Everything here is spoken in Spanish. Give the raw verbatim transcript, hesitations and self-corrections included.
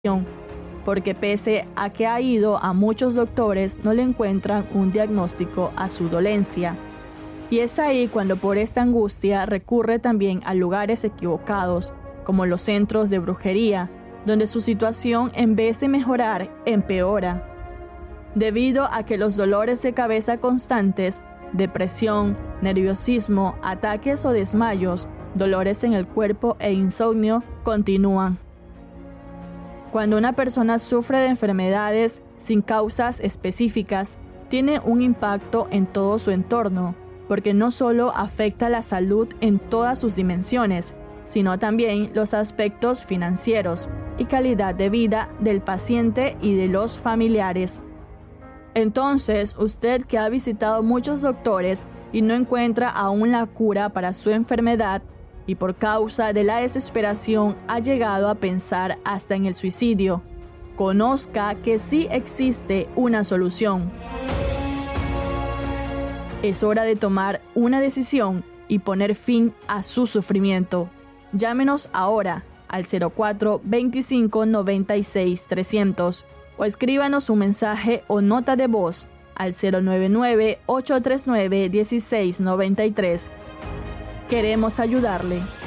porque pese a que ha ido a muchos doctores, no le encuentran un diagnóstico a su dolencia. Y es ahí cuando por esta angustia recurre también a lugares equivocados, como los centros de brujería, donde su situación en vez de mejorar, empeora. Debido a que los dolores de cabeza constantes, depresión, nerviosismo, ataques o desmayos, dolores en el cuerpo e insomnio continúan. Cuando una persona sufre de enfermedades sin causas específicas, tiene un impacto en todo su entorno, porque no solo afecta la salud en todas sus dimensiones, sino también los aspectos financieros y calidad de vida del paciente y de los familiares. Entonces, usted que ha visitado muchos doctores y no encuentra aún la cura para su enfermedad, y por causa de la desesperación ha llegado a pensar hasta en el suicidio, conozca que sí existe una solución. Es hora de tomar una decisión y poner fin a su sufrimiento. Llámenos ahora al cero cuatro veinticinco noventa y seis trescientos o escríbanos un mensaje o nota de voz al cero nueve nueve ocho tres nueve uno seis nueve tres. Queremos ayudarle.